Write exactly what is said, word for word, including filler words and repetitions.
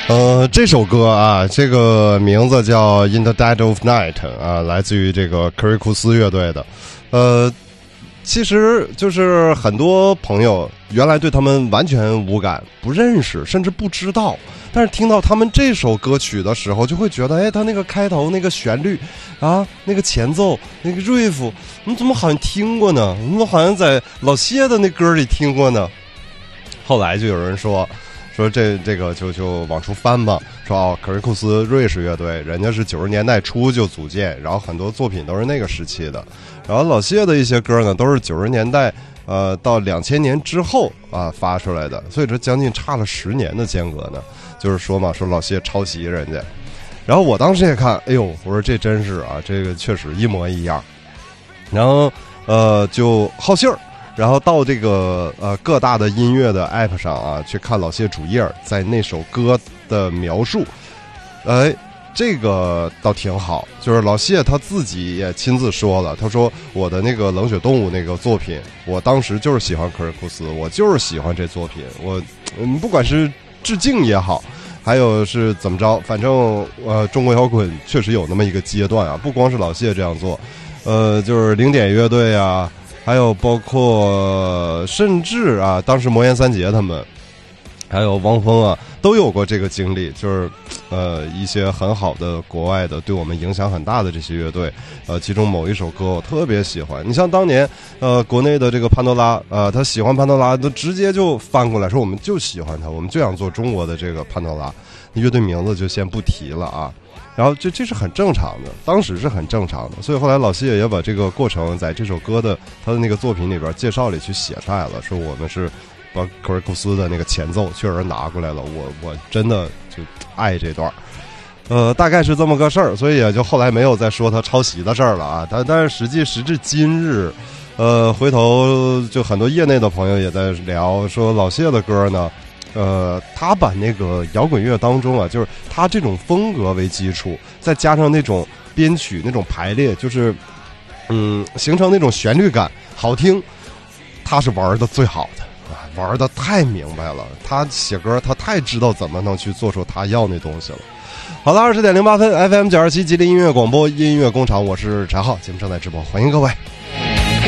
呃，这首歌啊，这个名字叫《In the Dead of Night》啊，来自于这个科瑞库斯乐队的。呃，其实就是很多朋友原来对他们完全无感，不认识，甚至不知道。但是听到他们这首歌曲的时候，就会觉得，哎，他那个开头那个旋律啊，那个前奏，那个 riff， 你怎么好像听过呢？你怎么好像在老谢的那歌里听过呢？后来就有人说。说这这个就就往出翻吧，说哦，科瑞库斯瑞士乐队，人家是九十年代初就组建，然后很多作品都是那个时期的，然后老谢的一些歌呢都是九十年代呃到两千年之后啊发出来的，所以这将近差了十年的间隔呢，就是说嘛，说老谢抄袭人家，然后我当时也看，哎呦，我说这真是啊，这个确实一模一样，然后呃就好信儿。然后到这个呃各大的音乐的 app 上啊，去看老谢主页，在那首歌的描述，哎，这个倒挺好。就是老谢他自己也亲自说了，他说我的那个冷血动物那个作品，我当时就是喜欢科瑞库斯，我就是喜欢这作品，我嗯不管是致敬也好，还有是怎么着，反正呃中国摇滚确实有那么一个阶段啊，不光是老谢这样做，呃就是零点乐队啊。还有包括甚至啊，当时魔岩三杰他们，还有汪峰啊，都有过这个经历，就是呃一些很好的国外的对我们影响很大的这些乐队，呃，其中某一首歌我特别喜欢。你像当年呃国内的这个潘多拉，呃，他喜欢潘多拉，都直接就翻过来说我们就喜欢他，我们就想做中国的这个潘多拉，乐队名字就先不提了啊。然后这这是很正常的，当时是很正常的，所以后来老谢也把这个过程在这首歌的他的那个作品里边介绍里去写出来了，说我们是把科瑞库斯的那个前奏确实拿过来了，我我真的就爱这段，呃，大概是这么个事儿，所以也就后来没有再说他抄袭的事儿了啊。但但是实际时至今日，呃，回头就很多业内的朋友也在聊说老谢的歌呢。呃，他把那个摇滚乐当中啊，就是他这种风格为基础，再加上那种编曲、那种排列，就是嗯，形成那种旋律感，好听。他是玩的最好的啊，玩的太明白了。他写歌，他太知道怎么能去做出他要那东西了。好了，二十点零八分 ，F M 九二七吉林音乐广播音乐工厂，我是陈浩，节目正在直播，欢迎各位。